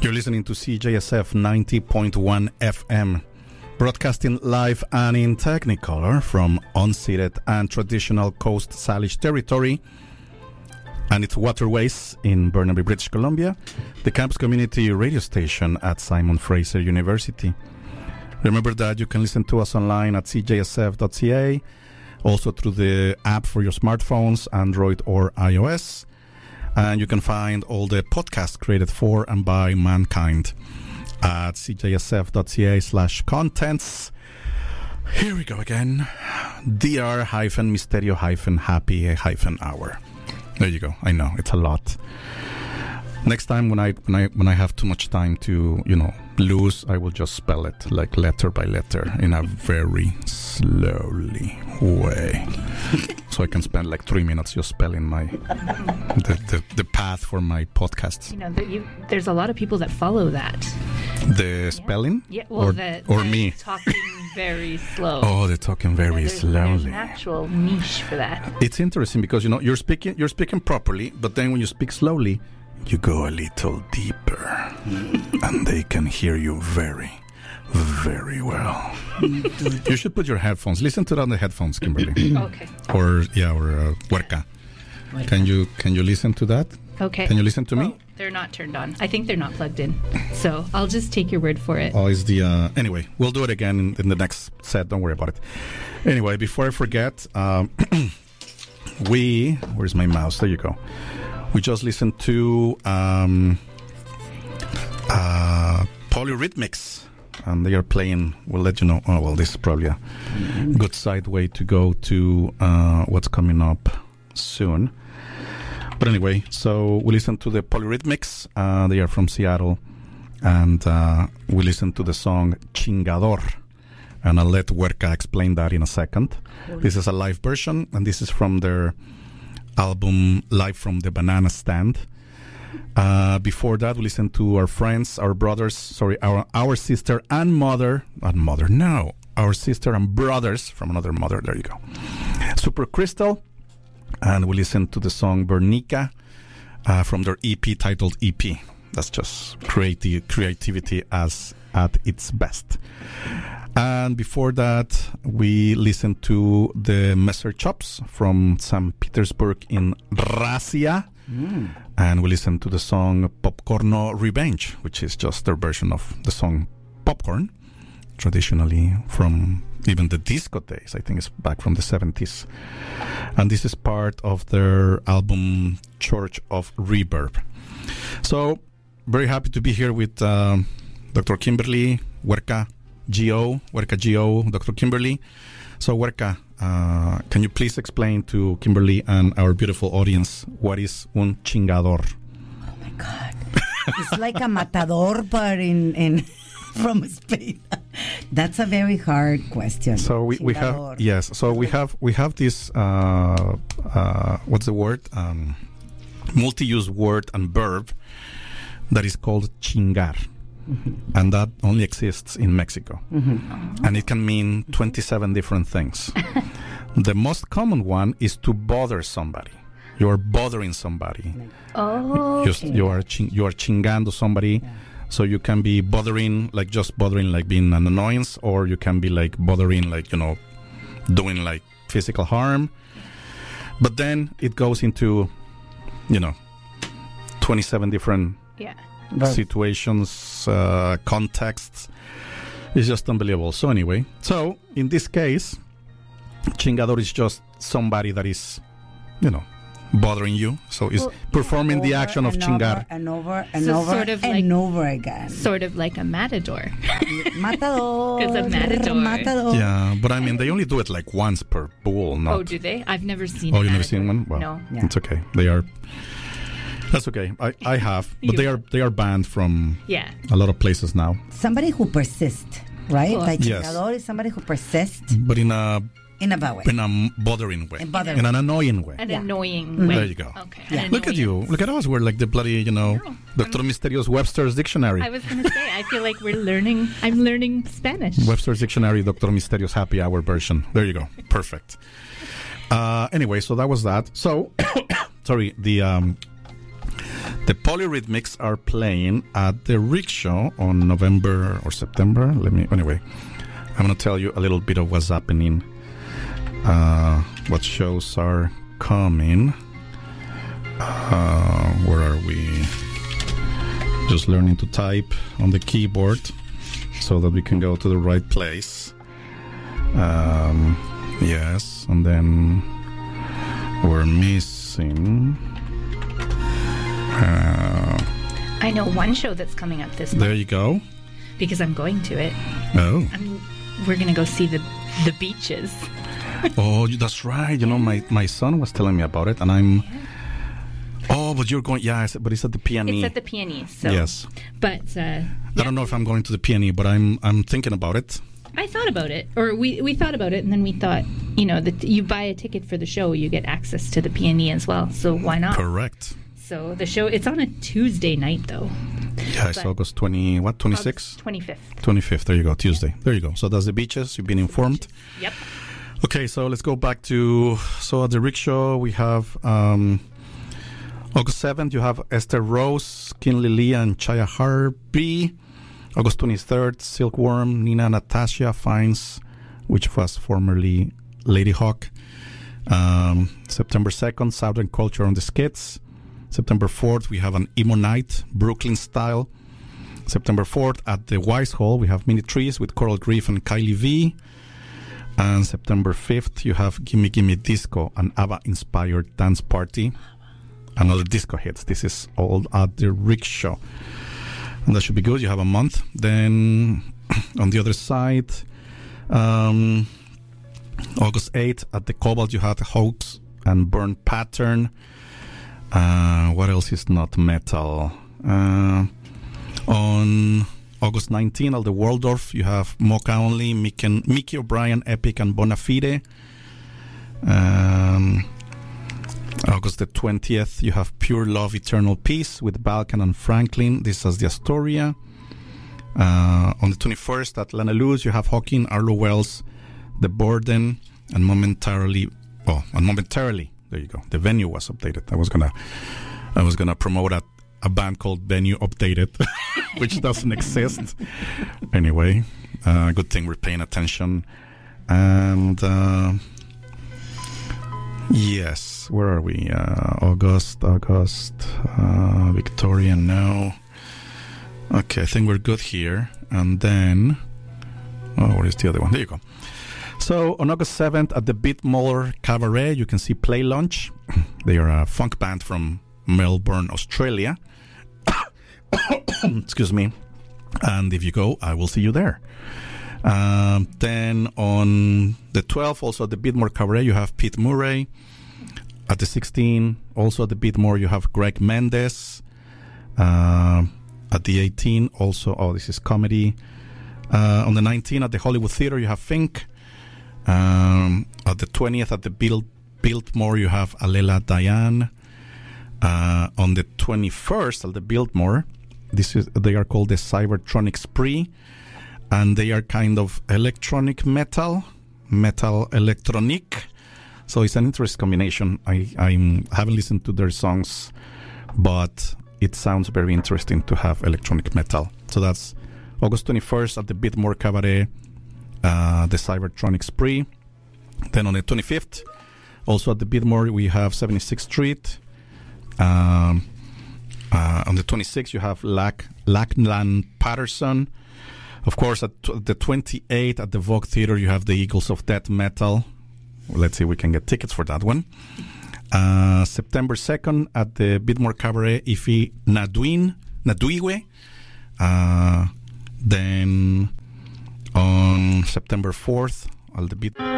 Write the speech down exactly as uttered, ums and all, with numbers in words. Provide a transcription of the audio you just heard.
You're listening to C J S F ninety point one F M, broadcasting live and in Technicolor from unceded and traditional Coast Salish territory and its waterways in Burnaby, British Columbia, the campus community radio station at Simon Fraser University. Remember that you can listen to us online at c j s f dot c a, also through the app for your smartphones, Android or iOS. And you can find all the podcasts created for and by mankind at c j s f dot c a slash contents. Here we go again. D R hyphen Misterio hyphen happy hyphen hour. There you go. I know, it's a lot. Next time when I when I when I have too much time to, you know, lose, I will just spell it like letter by letter in a very slowly way. So I can spend like three minutes just spelling my the, the, the path for my podcasts. You know, the, you, there's a lot of people that follow that. The yeah. spelling? Yeah, well, or, the, or the me. Talking very slow. Oh, they're talking very yeah, there's, slowly. There's an actual niche for that. It's interesting because, you know, you're speaking you're speaking properly, but then when you speak slowly, you go a little deeper, and they can hear you very, very well. You should put your headphones. Listen to that on the headphones, Kimberly. Okay. Or yeah, or uh, Huerca. Can you can you listen to that? Okay. Can you listen to oh, me? They're not turned on. I think they're not plugged in. So I'll just take your word for it. Oh, is the uh, anyway? We'll do it again in, in the next set. Don't worry about it. Anyway, before I forget, um, we where's my mouse? There you go. We just listened to um, uh, Polyrhythmics, and they are playing. We'll let you know. Oh, well, this is probably a good side way to go to uh, what's coming up soon. But anyway, so we listened to the Polyrhythmics. Uh, they are from Seattle, and uh, we listened to the song Chingador. And I'll let Huerca explain that in a second. Cool. This is a live version, and this is from their album Live from the Banana Stand. Uh, before that, we listened to our friends, our brothers, sorry, our our sister and mother, not mother, no, our sister and brothers from another mother, there you go, Super Crystal, and we listened to the song Bernica uh, from their E P titled E P. That's just creative creativity as at its best. And before that, we listened to the Messer Chops from Saint Petersburg in Russia. Mm. And we listened to the song Popcorno Revenge, which is just their version of the song Popcorn, traditionally from even the disco days. I think it's back from the seventies. And this is part of their album Church of Reverb. So, very happy to be here with um, Doctor Kimberly, Huerca, G O, Huerca G O, Doctor Kimberly. So, Huerca, uh, can you please explain to Kimberly and our beautiful audience what is un chingador? Oh my God. It's like a matador, but in, in from Spain. That's a very hard question. So we, we have yes. So we have we have this uh, uh, what's the word? Um, multi-use word and verb that is called chingar. Mm-hmm. And that only exists in Mexico. Mm-hmm. And it can mean twenty-seven different things. The most common one is to bother somebody. You are bothering somebody. Oh, Just, okay. you are ching- you are chingando somebody. Yeah. So you can be bothering, like just bothering, like being an annoyance, or you can be like bothering, like, you know, doing like physical harm. But then it goes into, you know, twenty-seven different yeah. situations, uh, contexts. It's just unbelievable. So anyway, so in this case, chingador is just somebody that is, you know, bothering you. So is well, performing over the action of and chingar. Over and over and so over sort of and like, over again. Sort of like a matador. Matador. Because a matador. Matador. Yeah, but I mean, they only do it like once per bull. Not Oh, do they? I've never seen. Oh, you've never seen one? Well, no. Yeah. It's okay. They are. That's okay. I, I have, but You they are they are banned from yeah. a lot of places now. Somebody who persists, right? Cool. Like Yes. chingador is somebody who persists But in a in a bad way. in a bothering way, In bothering. in an annoying way. An Yeah. annoying Mm-hmm. way. There you go. Okay. Yeah. an Look at you. annoyance. Look at us. We're like the bloody, you know, No, Doctor Misterio's Webster's Dictionary. I was going to say, I feel like we're learning, I'm learning Spanish. Webster's Dictionary, Doctor Misterio's Happy Hour version. There you go. Perfect. Uh, anyway, so that was that. So, sorry, the um, The Polyrhythmics are playing at the Rickshaw on November or September. Let me, anyway, I'm going to tell you a little bit of what's happening, uh, what shows are coming. Uh, where are we? Just learning to type on the keyboard so that we can go to the right place. Um, yes, and then we're missing. Uh, I know one show that's coming up this there month you go. because I'm going to it. Oh, I'm, we're going to go see the the beaches. oh, that's right. You know, my, my son was telling me about it, and I'm. Oh, but you're going. Yeah, but it's at the P N E. It's at the P N E. So. Yes. But uh, I yeah, don't know if I'm going to the P N E, but I'm I'm thinking about it. I thought about it, or we we thought about it, and then we thought, you know, that you buy a ticket for the show, you get access to the P N E as well. So why not? Correct. So the show, it's on a Tuesday night, though. Yeah, it's But- August twenty. What twenty-sixth? twenty-fifth. twenty-fifth. There you go. Tuesday. There you go. So that's the beaches. You've been informed. Yep. Okay, so let's go back to so at the Rickshaw we have um, August seventh. You have Esther Rose, Kinley Lee, and Chaya Harvey. August twenty-third, Silkworm, Nina Natasha Fines, which was formerly Lady Hawk. Um, September second, Southern Culture on the Skits. September fourth, we have an emo night, Brooklyn style. September fourth, at the Wise Hall, we have Mini Trees with Coral Grief and Kylie V. And September fifth, you have Gimme Gimme Disco, an ABBA-inspired dance party. Another disco hits. This is all at the Rickshaw. And that should be good. You have a month. Then on the other side, um, August eighth, at the Cobalt, you have the Hoax and Burn Pattern. Uh, what else is not metal? Uh, on August nineteenth, at the Waldorf, you have Mocha Only, Mickey, Mickey O'Brien, Epic, and Bonafide. Um, August the twentieth, you have Pure Love, Eternal Peace with Balkan and Franklin. This is the Astoria. Uh, on the twenty-first, at Lana Luz, you have Hawking, Arlo Wells, The Borden, and Momentarily. Oh, and Momentarily. There you go. The venue was updated. I was gonna, I was gonna promote a, a band called Venue Updated, which doesn't exist. Anyway, uh, good thing we're paying attention. And uh, yes, where are we? Uh, August, August, uh, Victoria. No. Okay, I think we're good here. And then, oh, where is the other one? There you go. So on August seventh at the Beatmore Cabaret, you can see Play Lunch. They are a funk band from Melbourne, Australia. Excuse me. And if you go, I will see you there. Um, then on the twelfth, also at the Beatmore Cabaret, you have Pete Murray. At the sixteenth, also at the Beatmore, you have Greg Mendes. Uh, at the eighteenth, also, oh, this is comedy. Uh, on the nineteenth, at the Hollywood Theater, you have Fink. Um, at the twentieth, at the Bill, Biltmore, you have Alela Diane. Uh, on the twenty-first, at the Biltmore, this is they are called the Cybertronic Spree, and they are kind of electronic metal, metal electronic. So it's an interesting combination. I I haven't listened to their songs, but it sounds very interesting to have electronic metal. So that's August twenty-first at the Beatmore Cabaret. Uh, the Cybertronic Spree. Then on the twenty-fifth, also at the Beatmore, we have seventy-sixth Street. Um, uh, on the twenty-sixth, you have Lack, Lackland Patterson. Of course, at t- the twenty-eighth, at the Vogue Theater, you have the Eagles of Death Metal. Let's see if we can get tickets for that one. Uh, September second, at the Beatmore Cabaret, Ifi Nadwin, Naduiwe. Uh, then on September fourth, at the Beat.